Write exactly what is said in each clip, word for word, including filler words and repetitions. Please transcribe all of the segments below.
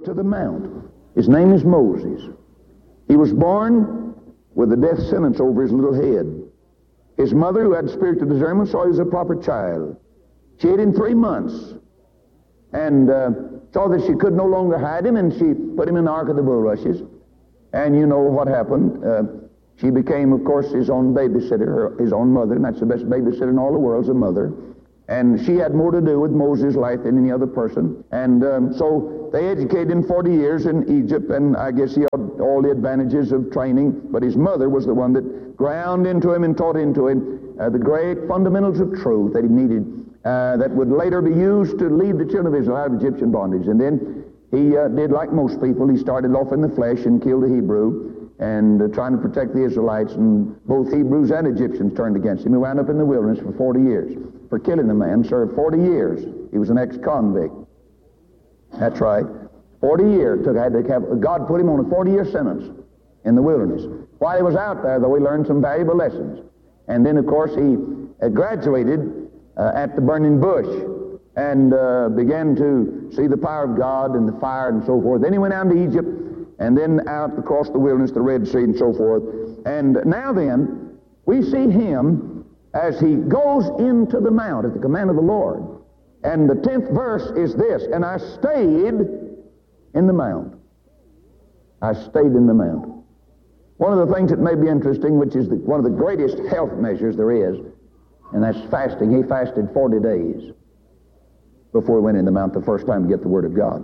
to the mount. His name is Moses. He was born with a death sentence over his little head. His mother, who had spiritual discernment, saw he was a proper child. She hid him three months and uh, saw that she could no longer hide him, and she put him in the ark of the bulrushes. And you know what happened. Uh, she became, of course, his own babysitter, her, his own mother, and that's the best babysitter in all the world, is a mother. And she had more to do with Moses' life than any other person. And um, so they educated him forty years in Egypt, and I guess he had all the advantages of training. But his mother was the one that ground into him and taught into him uh, the great fundamentals of truth that he needed, uh, that would later be used to lead the children of Israel out of Egyptian bondage. And then he uh, did like most people. He started off in the flesh and killed a Hebrew, and uh, trying to protect the Israelites, and both Hebrews and Egyptians turned against him. He wound up in the wilderness for forty years for killing a man. Served forty years. He was an ex-convict. That's right. forty years. Took, had to have, God put him on a forty-year sentence in the wilderness. While he was out there, though, he learned some valuable lessons. And then, of course, he uh, graduated uh, at the burning bush and uh, began to see the power of God and the fire and so forth. Then he went out to Egypt, and then out across the wilderness, the Red Sea and so forth. And now then, we see him as he goes into the mount at the command of the Lord. And the tenth verse is this: and I stayed in the mount. I stayed in the mount. One of the things that may be interesting, which is the, one of the greatest health measures there is, and that's fasting. He fasted forty days before he went in the mount the first time to get the Word of God.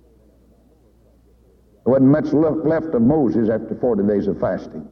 There wasn't much left of Moses after forty days of fasting.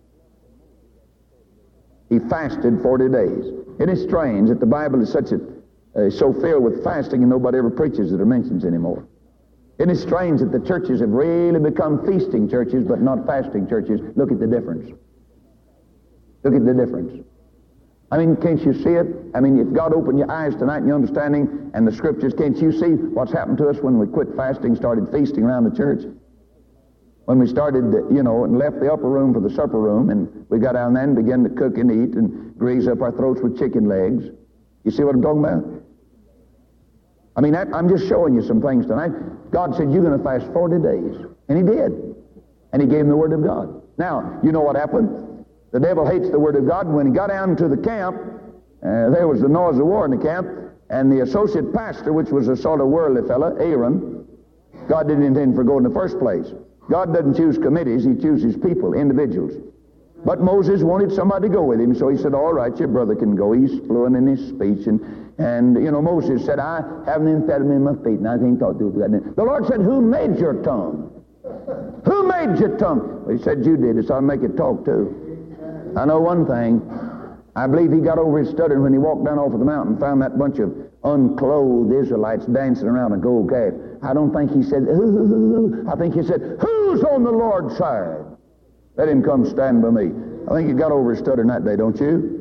He fasted forty days. It is strange that the Bible is such a, uh, so filled with fasting and nobody ever preaches it or mentions anymore. It is strange that the churches have really become feasting churches but not fasting churches. Look at the difference. Look at the difference. I mean, can't you see it? I mean, if God opened your eyes tonight and your understanding and the Scriptures, can't you see what's happened to us when we quit fasting, started feasting around the church? When we started, you know, and left the upper room for the supper room, and we got down there and began to cook and eat and grease up our throats with chicken legs. You see what I'm talking about? I mean, that, I'm just showing you some things tonight. God said, you're going to fast forty days. And he did. And he gave him the Word of God. Now, you know what happened? The devil hates the Word of God. When he got down to the camp, uh, there was the noise of war in the camp, and the associate pastor, which was a sort of worldly fellow, Aaron, God didn't intend for going in the first place. God doesn't choose committees, he chooses people, individuals. But Moses wanted somebody to go with him, so he said, all right, your brother can go. He's fluent in his speech. And, and you know, Moses said, I have an impediment in my feet, and I can't talk to you. The Lord said, who made your tongue? Who made your tongue? Well, he said, you did it, so I'll make it talk too. I know one thing. I believe he got over his stuttering when he walked down off of the mountain and found that bunch of unclothed Israelites dancing around a gold calf. I don't think he said, ooh. I think he said, who's on the Lord's side? Let him come stand by me. I think he got over his stuttering that day, don't you?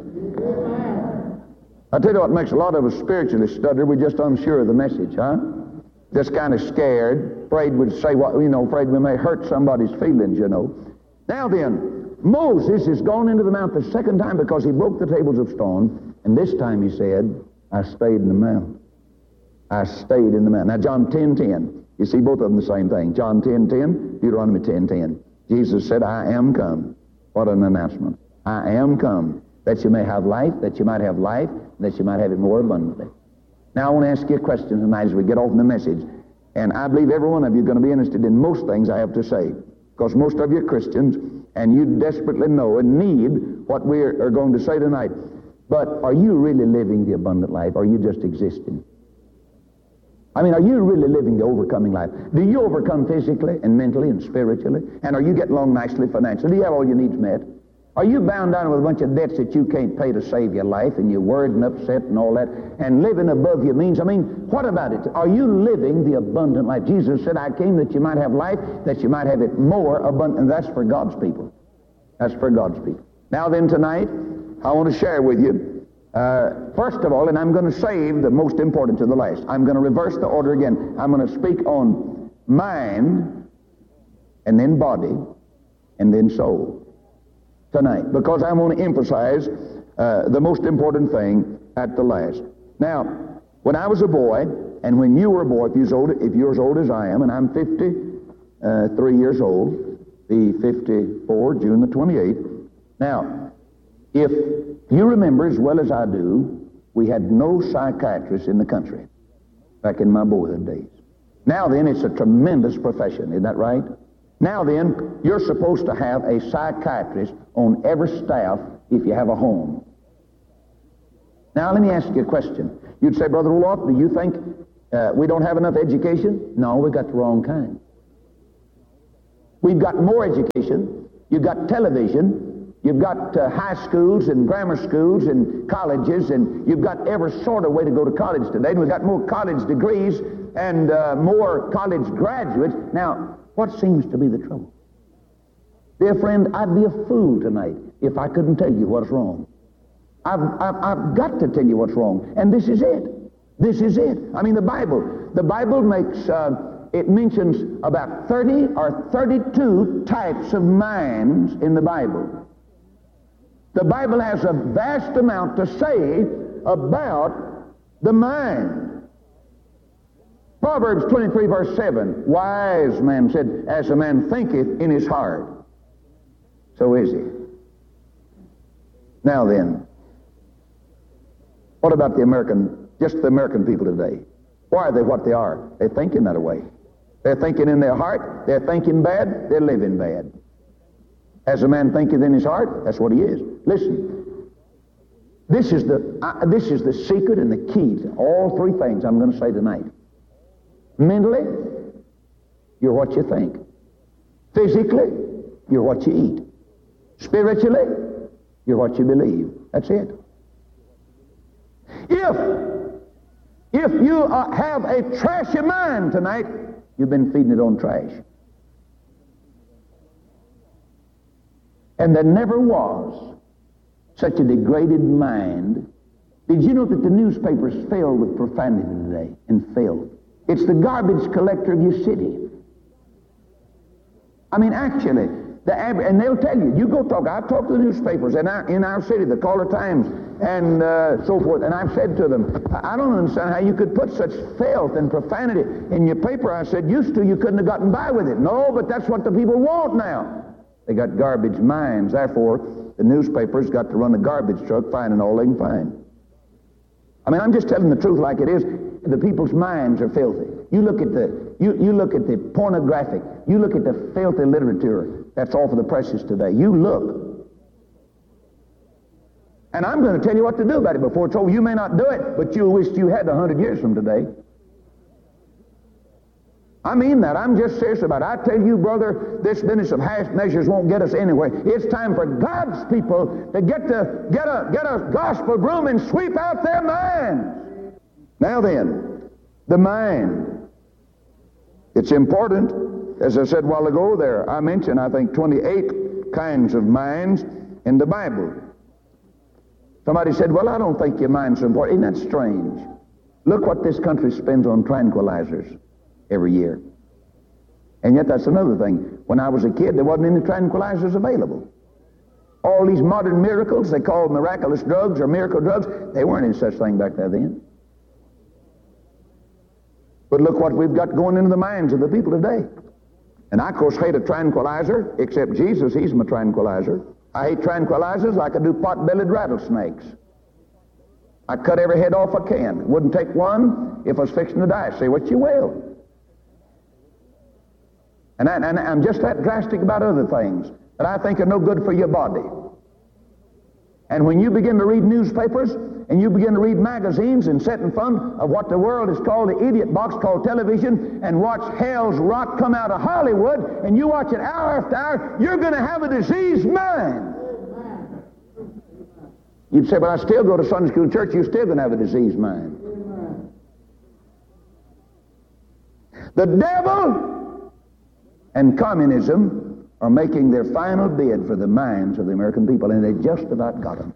I tell you what makes a lot of us spiritually stutter. We're just unsure of the message, huh? Just kind of scared, afraid we'd say what, you know, afraid we may hurt somebody's feelings, you know. Now then, Moses has gone into the mount the second time because he broke the tables of stone, and this time he said, I stayed in the mount. I stayed in the mount. Now, John ten ten, you see both of them the same thing. John ten ten, Deuteronomy ten ten. Jesus said, I am come. What an announcement. I am come, that you may have life, that you might have life, that you might have it more abundantly. Now, I want to ask you a question tonight as we get off in the message, and I believe every one of you are going to be interested in most things I have to say, because most of you are Christians, and you desperately know and need what we are going to say tonight. But are you really living the abundant life, or are you just existing? I mean, are you really living the overcoming life? Do you overcome physically and mentally and spiritually? And are you getting along nicely financially? Do you have all your needs met? Are you bound down with a bunch of debts that you can't pay to save your life, and you're worried and upset and all that, and living above your means? I mean, what about it? Are you living the abundant life? Jesus said, I came that you might have life, that you might have it more abundant. And that's for God's people. That's for God's people. Now then, tonight, I want to share with you, uh, first of all, and I'm going to save the most important to the last. I'm going to reverse the order again. I'm going to speak on mind, and then body, and then soul tonight, because I want to emphasize uh, the most important thing at the last. Now, when I was a boy, and when you were a boy, if you're as old, if you're as old as I am, and I'm fifty, uh, three years old, be fifty-four, June the twenty-eighth. Now, if you remember as well as I do, we had no psychiatrists in the country back in my boyhood days. Now then, it's a tremendous profession, isn't that right? Now then, you're supposed to have a psychiatrist on every staff if you have a home. Now, let me ask you a question. You'd say, Brother Roloff, do you think uh, we don't have enough education? No, we've got the wrong kind. We've got more education. You've got television. You've got uh, high schools and grammar schools and colleges, and you've got every sort of way to go to college today. And we've got more college degrees and uh, more college graduates. Now, what seems to be the trouble? Dear friend, I'd be a fool tonight if I couldn't tell you what's wrong. I've, I've, I've got to tell you what's wrong. And this is it. This is it. I mean, the Bible, the Bible makes, uh, it mentions about thirty or thirty-two types of minds in the Bible. The Bible has a vast amount to say about the mind. Proverbs twenty-three, verse seven, wise man said, as a man thinketh in his heart, so is he. Now then, what about the American, just the American people today? Why are they what they are? They're thinking that way. They're thinking in their heart, they're thinking bad, they're living bad. As a man thinketh in his heart, that's what he is. Listen, this is the uh, this is the secret and the key to all three things I'm going to say tonight. Mentally, you're what you think. Physically, you're what you eat. Spiritually, you're what you believe. That's it. If if you uh, have a trashy mind tonight, you've been feeding it on trash. And there never was such a degraded mind. Did you know that the newspapers fail with profanity today and fail? It's the garbage collector of your city. I mean, actually, the average, and they'll tell you, you go talk, I've talked to the newspapers in our, in our city, the Caller Times, and uh, so forth, and I've said to them, I don't understand how you could put such filth and profanity in your paper. I said, used to, you couldn't have gotten by with it. No, but that's what the people want now. They got garbage minds. Therefore, the newspapers got to run a garbage truck finding all they can find. I mean, I'm just telling the truth like it is. The people's minds are filthy. You look at the you, you look at the pornographic, you look at the filthy literature that's all for the presses today. You look. And I'm going to tell you what to do about it before it's over. You may not do it, but you'll wish you had a hundred years from today. I mean that. I'm just serious about it. I tell you, brother, this business of half measures won't get us anywhere. It's time for God's people to get to get a get a gospel broom and sweep out their minds. Now then, the mind. It's important. As I said a while ago there, I mentioned, I think, twenty-eight kinds of minds in the Bible. Somebody said, well, I don't think your mind's so important. Isn't that strange? Look what this country spends on tranquilizers every year. And yet that's another thing. When I was a kid, there wasn't any tranquilizers available. All these modern miracles they call miraculous drugs or miracle drugs, they weren't any such thing back there then. But look what we've got going into the minds of the people today. And I, of course, hate a tranquilizer, except Jesus, he's my tranquilizer. I hate tranquilizers like I do pot-bellied rattlesnakes. I cut every head off I can. Wouldn't take one if I was fixing to die. Say what you will. And, I, and I'm just that drastic about other things that I think are no good for your body. And when you begin to read newspapers and you begin to read magazines and sit in front of what the world has called the idiot box called television and watch hell's rot come out of Hollywood and you watch it hour after hour, you're going to have a diseased mind. You'd say, but I still go to Sunday school church. You're still going to have a diseased mind. The devil and communism are making their final bid for the minds of the American people, and they just about got them.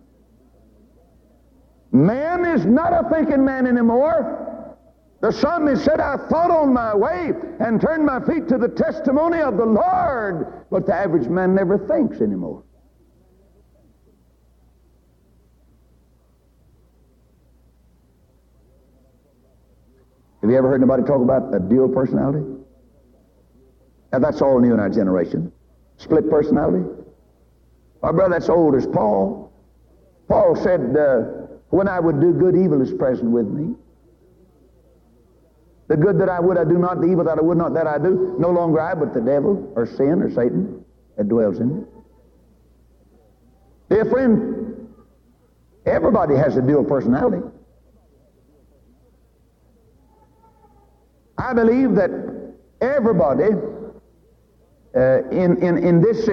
Man is not a thinking man anymore. The psalmist said, I thought on my way and turned my feet to the testimony of the Lord. But the average man never thinks anymore. Have you ever heard anybody talk about a dual personality? Now, that's all new in our generation. Split personality. My brother, that's old as Paul. Paul said, uh, when I would do good, evil is present with me. The good that I would, I do not. The evil that I would not, that I do. No longer I, but the devil, or sin, or Satan, that dwells in me. Dear friend, everybody has a dual personality. I believe that everybody uh, in, in, in this